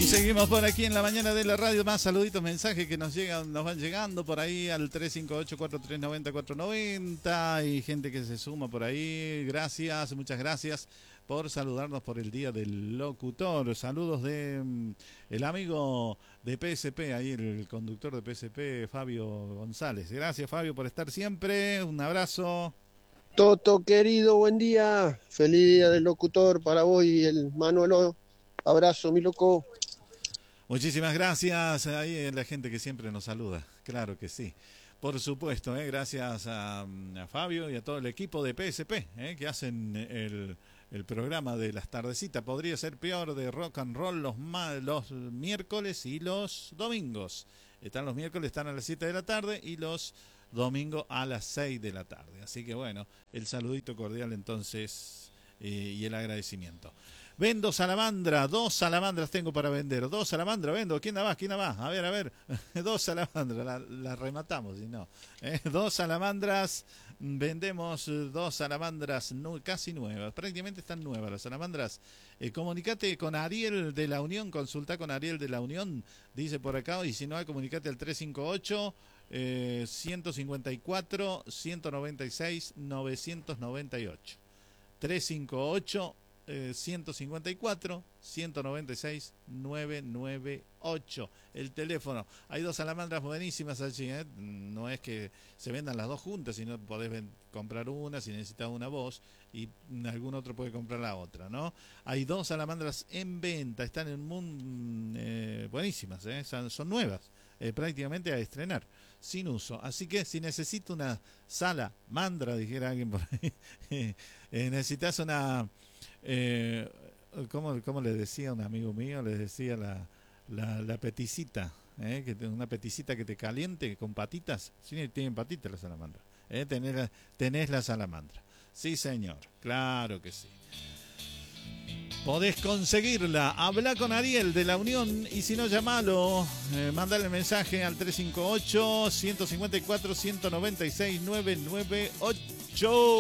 Seguimos por aquí en la mañana de la radio. Más saluditos, mensajes que nos van llegando por ahí al 358-4390-490. Y gente que se suma por ahí. Gracias, muchas gracias por saludarnos por el Día del Locutor. Saludos de el amigo de PSP, ahí el conductor de PSP, Fabio González. Gracias, Fabio, por estar siempre. Un abrazo. Toto, querido, buen día. Feliz Día del Locutor para vos y el Manuelo. Abrazo, mi loco. Muchísimas gracias. Ahí es la gente que siempre nos saluda. Claro que sí. Por supuesto, gracias a Fabio y a todo el equipo de PSP que hacen el programa de las tardecitas. Podría ser peor, de rock and roll los miércoles y los domingos. Los miércoles están a las 7 de la tarde y los domingos a las 6 de la tarde. Así que bueno, el saludito cordial entonces y el agradecimiento. Vendo salamandra, 2 salamandras tengo para vender. 2 salamandras vendo. ¿Quién la va? ¿Quién la va? A ver. 2 salamandras, la rematamos, si no. 2 salamandras, vendemos 2 salamandras casi nuevas. Prácticamente están nuevas las salamandras. Comunicate con Ariel de la Unión, consulta con Ariel de la Unión, dice por acá. Y si no, comunicate al 358 154 196 998. 358 154 196 998, el teléfono. Hay 2 salamandras buenísimas allí, no es que se vendan las dos juntas, sino podés comprar una si necesitas una vos y algún otro puede comprar la otra, ¿no? Hay 2 salamandras en venta, están en buenísimas, son nuevas, prácticamente a estrenar, sin uso. Así que si necesitas una salamandra, dijera alguien por ahí, necesitas una ¿cómo le decía un amigo mío? Le decía la peticita, que una peticita que te caliente con patitas. Sí, tienen patitas la salamandra. Tenés la salamandra. Sí, señor, claro que sí. Podés conseguirla. Habla con Ariel de la Unión y si no, llamalo. Mandale el mensaje al 358 154 196 998.